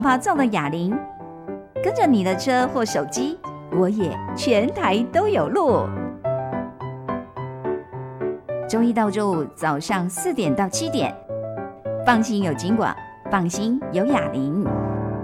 发送的哑铃，跟着你的车或手机，我也全台都有路。周一到周五早上4点到7点，放心有警广，放心有哑铃。